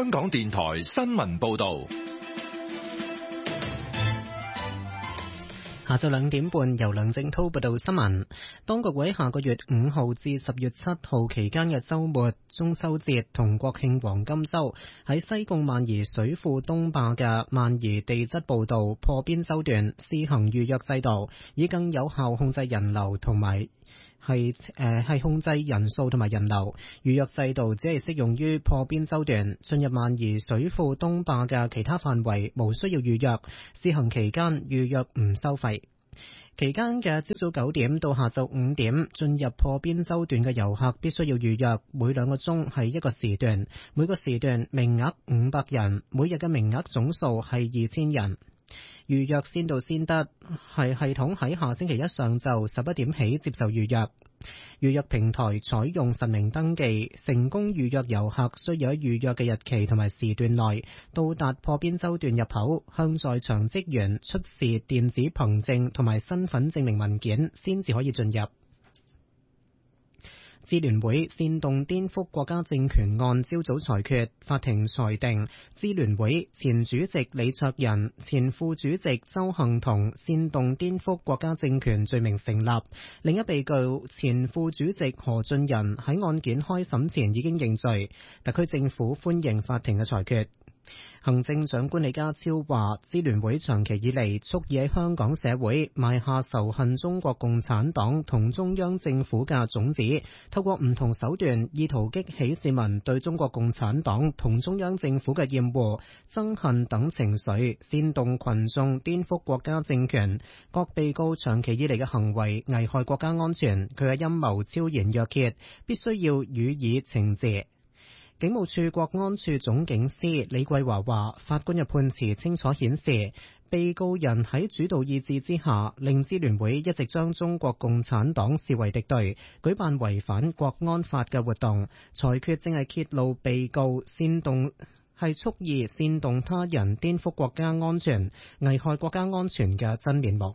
香港電台新聞報道。 下晝2點半，由梁正濤報道新聞。當局會喺下個月5號至10月7號期間嘅週末、中秋節同國慶黃金週，喺西貢萬宜水庫東壩嘅萬宜地質步道破邊洲段試行預約制度，以更有效控制人流同埋係控制人數同埋人流。預約制度只係適用於破邊洲段，進入萬宜水庫東壩嘅其他範圍無需要預約。試行期間預約唔收費。期間嘅朝早9點到下晝5點，進入破邊洲段嘅遊客必須要預約，每2個鐘係一個時段，每個時段名額500人，每日嘅名額總數係2000人。預約先到先得，係系統喺下星期一上晝11點起接受預約。預約平台採用實名登記，成功預約遊客需要喺預約嘅日期同埋時段內到達破邊洲段入口，向在場職員出示電子憑證同埋身份證明文件，先至可以進入。支聯會煽動顛覆國家政權案朝早裁決，法庭裁定支聯會前主席李卓人、前副主席鄒幸彤煽動顛覆國家政權罪名成立。另一被告前副主席何俊仁喺案件開審前已經認罪。特區政府歡迎法庭嘅裁決。行政長官李家超話，支聯會長期以嚟蓄意喺香港社會埋下仇恨中國共產黨同中央政府嘅種子，透過唔同手段意圖激起市民對中國共產黨同中央政府嘅厭惡、憎恨等情緒，煽動群眾顛覆國家政權。各被告長期以嚟嘅行為危害國家安全，佢嘅陰謀昭然若揭，必須要予以懲治。警務處國安處總警司李桂華話，法官嘅判詞清楚顯示，被告人喺主導意志之下，令支聯會一直將中國共產黨視為敵對，舉辦違反國安法嘅活動。裁決正係揭露被告蓄意煽動他人顛覆國家安全、危害國家安全嘅真面目。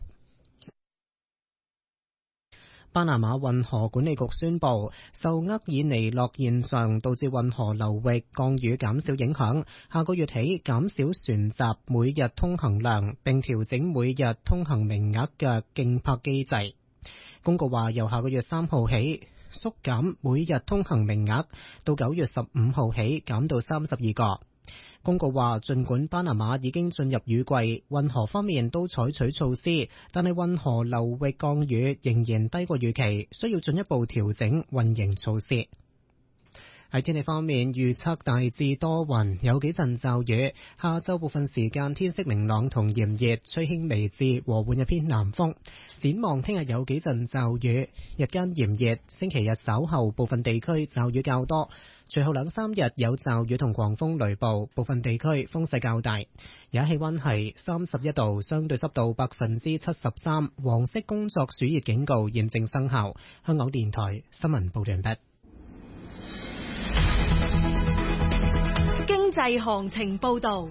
巴拿馬運河管理局宣布，受厄爾尼諾現象導致運河流域降雨減少影響，下個月起減少船閘每日通行量，並調整每日通行名額嘅競拍機制。公告話，由下個月3號起縮減每日通行名額，到9月15號起減到32個。公告話，儘管巴拿馬已經進入雨季，運河方面都採取措施，但係運河流域降雨仍然低過預期，需要進一步調整運營措施。喺天氣方面，預測大致多雲，有幾陣驟雨。下晝部分時間天色明朗同炎熱，吹輕微至和緩一偏南風。展望聽日有幾陣驟雨，日間炎熱。星期日稍後部分地區驟雨較多，隨後2-3日有驟雨同狂風雷暴，部分地區風勢較大。而家氣溫係31度，相對濕度73%。黃色工作暑熱警告現正生效。香港電台新聞報道完畢。 經濟行情報道。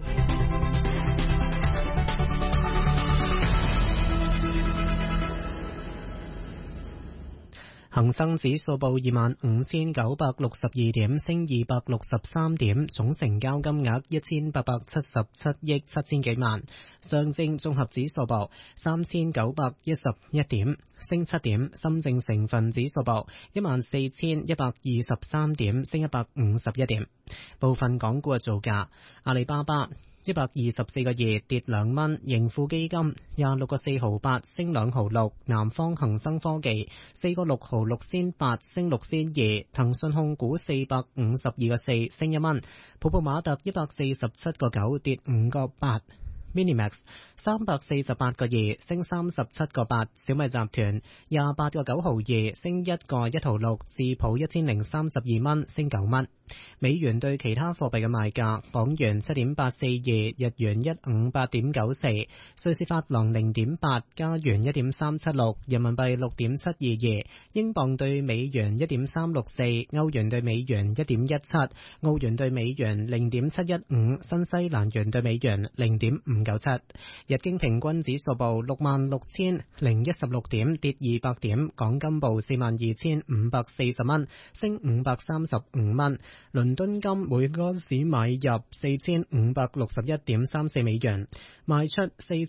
恒生指數報25,962點，升263點，總成交金額1,877億7千幾萬。上證綜合指數報3,911點，升7點。深證成分指數報14,123點，升151點。部分港股嘅造價：阿里巴巴124個2跌2蚊，盈富基金26個4毫8升2毫6，南方恒生科技4個6毫6仙8升6仙2，騰訊控股452個4升1蚊，普普馬特147個9跌5個8。Minimax 348個2升37個8，小米集團28個9毫2升1個1毫6，智普1032蚊升9蚊。美元對其他貨幣嘅賣價：港元7.842，日元158.94，瑞士法郎0.8，加元1.376，人民幣6.722，英鎊對美元1.364，歐元對美元1.17，澳元對美元0.715，新西蘭元對美元0.597。 日經平均指數報66,016點，跌200點。港金報42,540蚊，升535蚊。倫敦金每安士買入4,561.34美元，賣出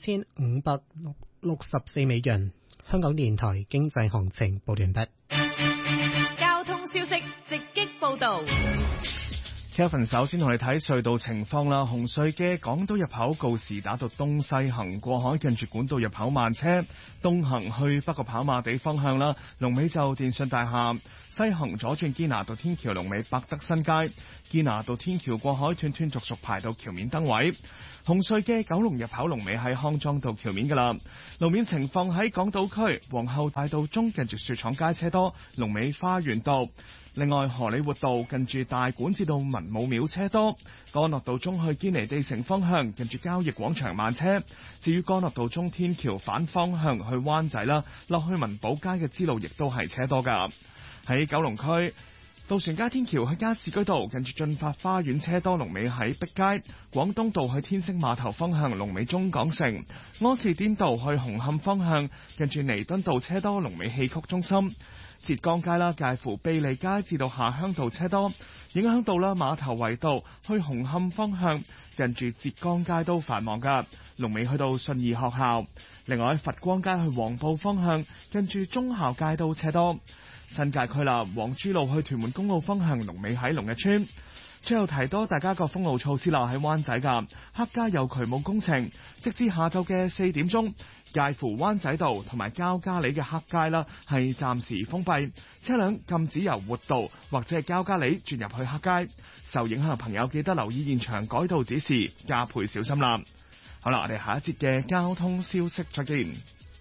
4,564美元。香港電台經濟行情報完畢。 交通消息直擊報道。 Kevin 首先同你睇隧道情況啦。紅隧嘅港島入口告士打道東西行過海，近住管道入口慢車；東行去北角跑馬地方向啦，龍尾就電信大廈；西行左轉堅拿道天橋龍尾百德新街，堅拿道天橋過海斷斷續續排到橋面燈位。紅隧嘅九龍入口龍尾喺康莊道橋面噶啦。路面情況喺港島區皇后大道中近住雪廠街車多，龍尾花園道。另外，荷里活道近住大館至到文武廟車多，干諾道中去堅尼地城方向近住交易廣場慢車。至於干諾道中天橋反方向去灣仔啦，落去文寶街嘅支路亦都係車多噶。喺九龍區渡船街天橋去加士居道近住駿發花園車多，龍尾喺碧街；廣東道去天星碼頭方向龍尾中港城；柯士甸道去紅磡方向近住彌敦道車多，龍尾戲曲中心。浙江街啦，介乎庇利街至到下鄉道車多，影響到啦馬頭圍道去紅磡方向近住浙江街都繁忙噶，龍尾去到信義學校。另外喺佛光街去黃埔方向近住忠孝街都車多。新界區啦，黃珠路去屯門公路方向龍尾喺龍日村。最後提多大家個封路措施啦，喺灣仔噶黑街有渠務工程，直至下晝嘅4點鐘，介乎灣仔道同埋交加里嘅黑街啦係暫時封閉，車輛禁止由活道或者係交加里轉入去黑街。受影響嘅朋友記得留意現場改道指示，加倍小心啦。好啦，我哋下一節嘅交通消息再見。